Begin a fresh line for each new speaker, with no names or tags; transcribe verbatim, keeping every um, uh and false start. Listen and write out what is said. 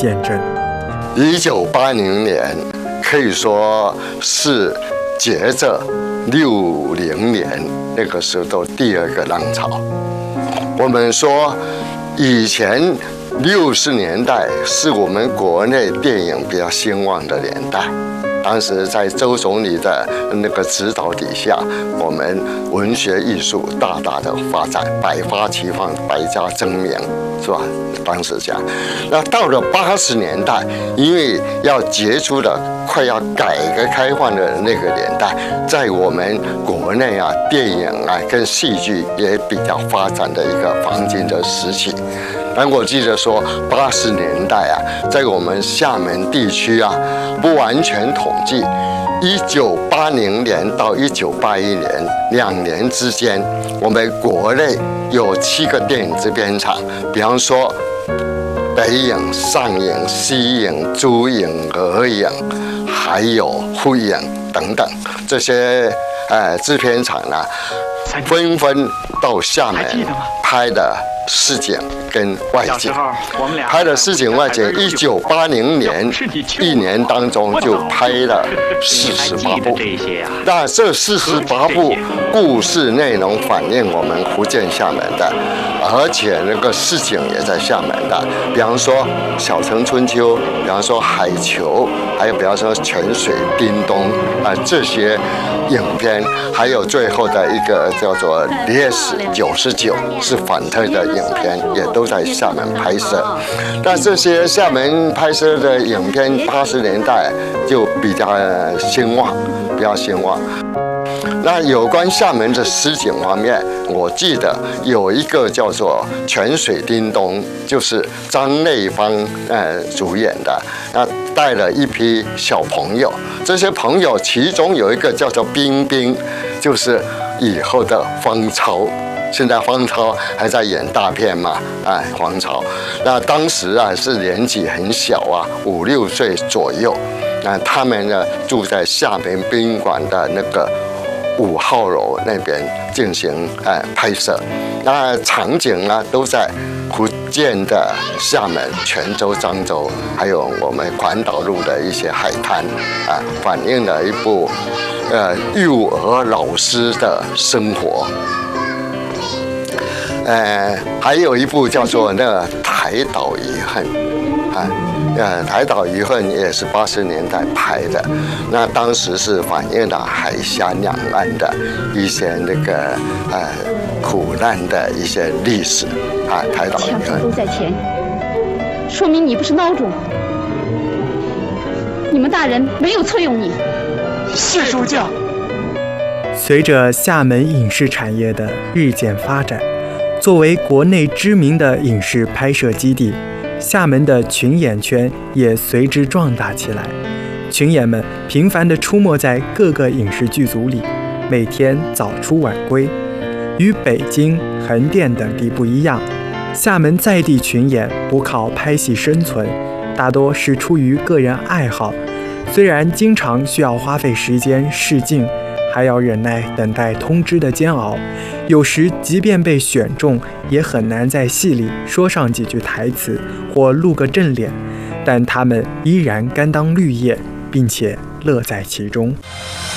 见证。
一九八零年可以说是接着六零年那个时候第二个浪潮。我们说以前六十年代是我们国内电影比较兴旺的年代。当时在周总理的那个指导底下，我们文学艺术大大的发展，百花齐放，百家争鸣，是吧？当时讲，那到了八十年代，因为要结束了快要改革开放的那个年代，在我们国内啊，电影啊跟戏剧也比较发展的一个黄金的时期。但我记得说，八十年代啊，在我们厦门地区啊，不完全统计，一九八零年到一九八一年两年之间，我们国内有七个电影制片厂，比方说北影、上影、西影、珠影、俄影，还有沪影等等这些呃制片厂呢，纷纷到厦门拍的市井跟外景，拍的市井外景，一九八零年一年当中就拍了四十八部。那这四十八部故事内容反映我们福建厦门的，而且那个市井也在厦门的，比方说《小城春秋》，比方说《海球》，还有比方说《泉水叮咚》啊、呃、这些影片，还有最后的一个叫做《烈士九十九》是反特的影片，也都在厦门拍摄。但这些厦门拍摄的影片，八十年代就比较兴旺，比较兴旺。那有关厦门的市井方面，我记得有一个叫做《泉水叮咚》，就是张内芳呃主演的，那带了一批小朋友，这些朋友其中有一个叫做冰冰，就是以后的方超。现在方超还在演大片嘛？哎，方超，那当时啊是年纪很小啊，五六岁左右。那他们呢住在厦门宾馆的那个五号楼那边进行哎拍摄。那场景呢都在福建的厦门、泉州、漳州，还有我们环岛路的一些海滩啊，反映了一部呃幼儿老师的生活。呃，还有一部叫做那个《台岛遗恨》啊，呃，《台岛遗恨》也是八十年代拍的，那当时是反映了海峡两岸的一些那个呃苦难的一些历史啊，《台岛遗恨》
都在前，说明你不是孬种，你们大人没有册用你。
是主教。
随着厦门影视产业的日渐发展，作为国内知名的影视拍摄基地，厦门的群演圈也随之壮大起来。群演们频繁地出没在各个影视剧组里，每天早出晚归。与北京、横店等地不一样，厦门在地群演不靠拍戏生存，大多是出于个人爱好。虽然经常需要花费时间试镜，还要忍耐等待通知的煎熬，有时即便被选中，也很难在戏里说上几句台词或露个正脸，但他们依然甘当绿叶，并且乐在其中。